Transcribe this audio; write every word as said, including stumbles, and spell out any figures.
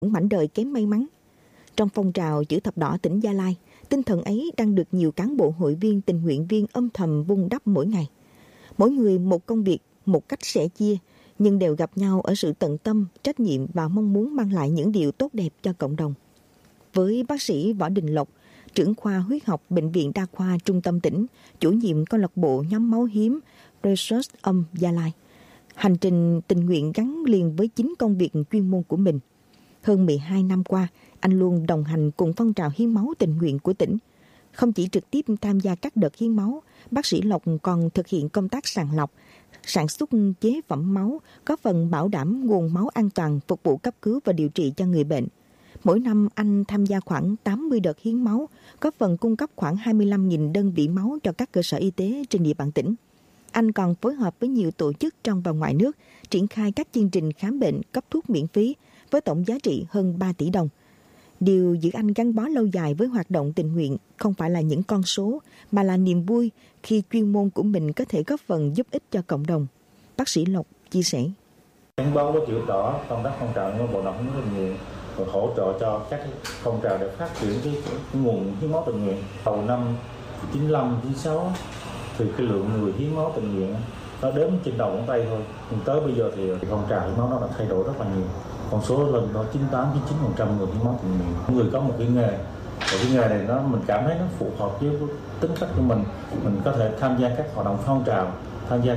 những mảnh đời kém may mắn. Trong phong trào chữ thập đỏ tỉnh Gia Lai, tinh thần ấy đang được nhiều cán bộ hội viên tình nguyện viên âm thầm vun đắp mỗi ngày. Mỗi người một công việc, một cách sẻ chia, nhưng đều gặp nhau ở sự tận tâm, trách nhiệm và mong muốn mang lại những điều tốt đẹp cho cộng đồng. Với bác sĩ Võ Đình Lộc, trưởng khoa huyết học Bệnh viện Đa khoa Trung tâm tỉnh, chủ nhiệm câu lạc bộ nhóm máu hiếm Research âm Gia Lai, hành trình tình nguyện gắn liền với chính công việc chuyên môn của mình. Hơn mười hai năm qua, anh luôn đồng hành cùng phong trào hiến máu tình nguyện của tỉnh. Không chỉ trực tiếp tham gia các đợt hiến máu, bác sĩ Lộc còn thực hiện công tác sàng lọc, sản xuất chế phẩm máu, góp phần bảo đảm nguồn máu an toàn phục vụ cấp cứu và điều trị cho người bệnh. Mỗi năm anh tham gia khoảng tám mươi đợt hiến máu, góp phần cung cấp khoảng hai mươi lăm nghìn đơn vị máu cho các cơ sở y tế trên địa bàn tỉnh. Anh còn phối hợp với nhiều tổ chức trong và ngoài nước, triển khai các chương trình khám bệnh, cấp thuốc miễn phí với tổng giá trị hơn ba tỷ đồng. Điều giữ anh gắn bó lâu dài với hoạt động tình nguyện không phải là những con số, mà là niềm vui khi chuyên môn của mình có thể góp phần giúp ích cho cộng đồng. Bác sĩ Lộc chia sẻ. Hiến máu với chữ đỏ, công tác phong trào của bộ đội hiến tình nguyện và hỗ trợ cho các phong trào để phát triển cái, cái nguồn hiến máu tình nguyện. Đầu năm chín lăm, chín sáu thì cái lượng người hiến máu tình nguyện nó đếm trên đầu ngón tay thôi. Nhưng tới bây giờ thì phong trào hiến máu nó đã thay đổi rất là nhiều. Con số lên đó chín mươi tám, chín mươi chín phần trăm người hiến máu tình nguyện. Người có một cái nghề, và cái nghề này nó mình cảm thấy nó phù hợp với tính cách của mình. Mình có thể tham gia các hoạt động phong trào, tham gia